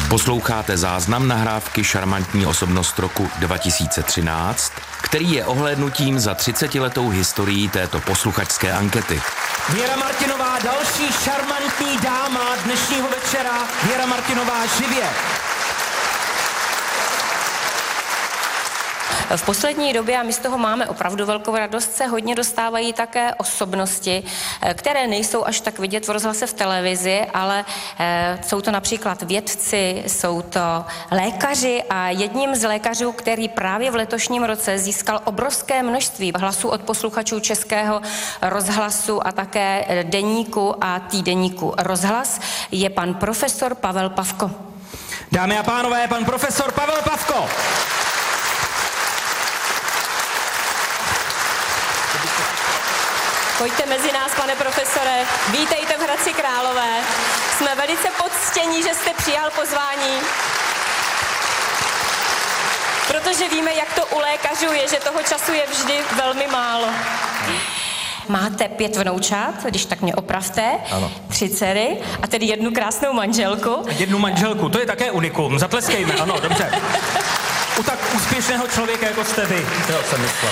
Posloucháte záznam nahrávky Šarmantní osobnost roku 2013, který je ohlédnutím za 30letou historií této posluchačské ankety. Věra Martinová, další šarmantní dáma dnešního večera. Věra Martinová živě. V poslední době, a my z toho máme opravdu velkou radost, se hodně dostávají také osobnosti, které nejsou až tak vidět v rozhlase v televizi, ale jsou to například vědci, jsou to lékaři a jedním z lékařů, který právě v letošním roce získal obrovské množství hlasů od posluchačů Českého rozhlasu a také deníku a týdeníku Rozhlas, je pan profesor Pavel Pavko. Dámy a pánové, pan profesor Pavel Pavko. Pojďte mezi nás, pane profesore, vítejte v Hradci Králové. Jsme velice poctění, že jste přijal pozvání, protože víme, jak to u lékařů je, že toho času je vždy velmi málo. Máte 5 vnoučat, když tak mě opravte, ano. 3 dcery a tedy jednu krásnou manželku. Jednu manželku, to je také unikum, zatleskejme, ano, dobře. U tak úspěšného člověka, jako jste vy. Jo, jsem myslel.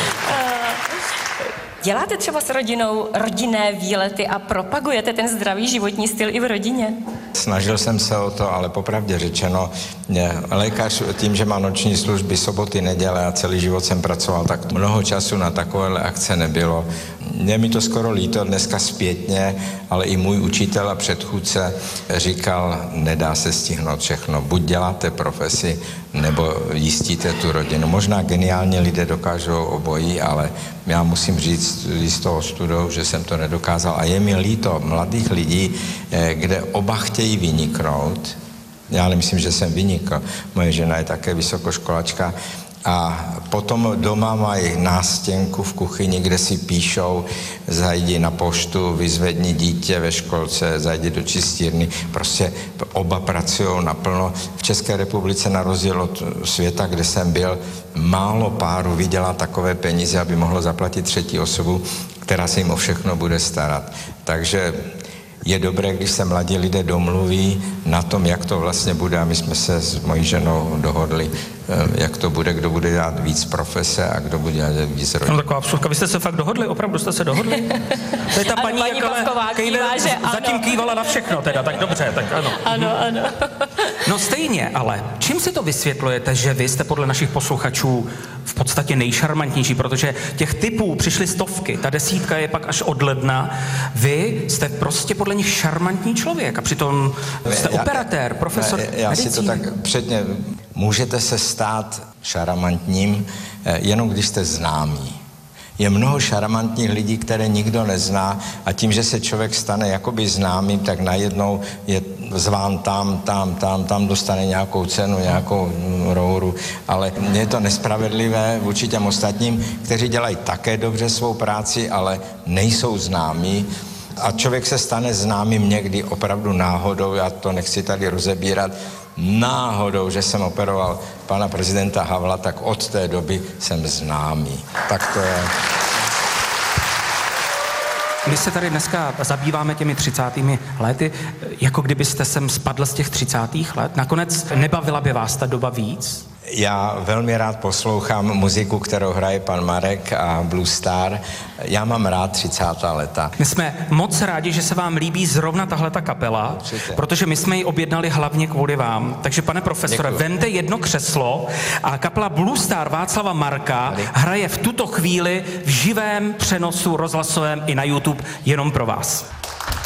Děláte třeba s rodinou rodinné výlety a propagujete ten zdravý životní styl i v rodině? Snažil jsem se o to, ale popravdě řečeno, lékař tím, že má noční služby, soboty, neděle a celý život jsem pracoval, tak mnoho času na takovéhle akce nebylo. Je mi to skoro líto dneska zpětně, ale i můj učitel a předchůdce říkal, nedá se stihnout všechno. Buď děláte profesi, nebo jistíte tu rodinu. Možná geniální lidé dokážou obojí, ale já musím říct s tou ostudou, že jsem to nedokázal. A je mi líto mladých lidí, kde oba chtějí vyniknout. Já nemyslím, že jsem vynikl. Moje žena je také vysokoškolačka. A potom doma mají nástěnku v kuchyni, kde si píšou, zajdi na poštu, vyzvedni dítě ve školce, zajdi do čistírny. Prostě oba pracují naplno. V České republice, na rozdíl od světa, kde jsem byl, málo párů vydělá takové peníze, aby mohlo zaplatit třetí osobu, která se jim o všechno bude starat. Takže je dobré, když se mladí lidé domluví na tom, jak to vlastně bude, a my jsme se s mojí ženou dohodli, jak to bude, kdo bude dělat víc profese a kdo bude dělat víc rodin. No taková vsuvka, vy jste se fakt dohodli? Opravdu jste se dohodli? To je ta paní Pavková kývá, že ano. Zatím kývala na všechno teda, tak dobře, tak ano. Ano. No stejně, ale čím si to vysvětlujete, že vy jste podle našich posluchačů v podstatě nejšarmantnější, protože těch typů přišly stovky, ta 10 je pak až od ledna. Vy jste prostě podle nich šarmantní člověk a přitom jste operatér, profesor Já si to tak předně... Můžete se stát šarmantním jenom když jste známí. Je mnoho šarmantních lidí, které nikdo nezná a tím, že se člověk stane jakoby známým, tak najednou je zván tam dostane nějakou cenu, nějakou rouru, ale je to nespravedlivé vůči těm ostatním, kteří dělají také dobře svou práci, ale nejsou známí. A člověk se stane známým někdy opravdu náhodou, já to nechci tady rozebírat, náhodou, že jsem operoval pana prezidenta Havla, tak od té doby jsem známý. Tak to je. My se tady dneska zabýváme těmi 30. lety, jako kdybyste sem spadl z těch 30. let. Nakonec nebavila by vás ta doba víc? Já velmi rád poslouchám muziku, kterou hraje pan Marek a Blue Star. Já mám rád 30. leta. My jsme moc rádi, že se vám líbí zrovna tahleta kapela, protože my jsme ji objednali hlavně kvůli vám. Takže pane profesore, vemte jedno křeslo a kapela Blue Star Václava Marka hraje v tuto chvíli v živém přenosu rozhlasovém i na YouTube jenom pro vás.